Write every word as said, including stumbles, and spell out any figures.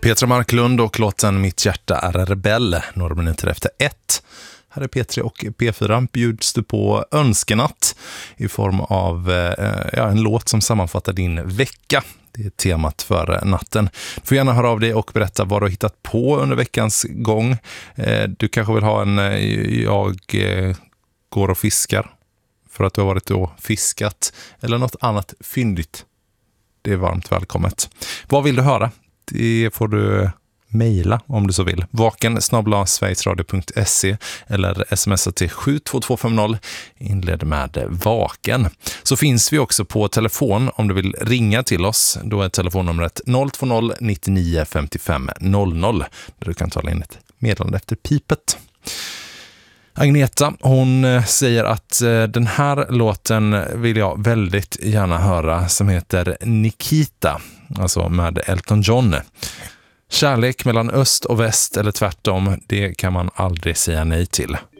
Petra Marklund och låten Mitt hjärta är rebell, några minuter efter ett. Här är P tre och P fyra. Bjuds du på önskenatt i form av eh, ja, en låt som sammanfattar din vecka. Det är temat för natten. Du får gärna höra av dig och berätta vad du har hittat på under veckans gång. Eh, du kanske vill ha en eh, jag eh, går och fiskar för att du har varit och fiskat eller något annat fyndigt. Det är varmt välkommet. Vad vill du höra? Det får du mejla om du så vill. vaken snabel-a sverigesradio punkt se eller smsa till sju två två fem noll. Inled med vaken. Så finns vi också på telefon om du vill ringa till oss. Då är telefonnumret noll två noll nio nio fem fem noll noll där du kan tala in ett meddelande efter pipet. Agneta, hon säger att den här låten vill jag väldigt gärna höra som heter Nikita, alltså med Elton John. Kärlek mellan öst och väst eller tvärtom, det kan man aldrig säga nej till.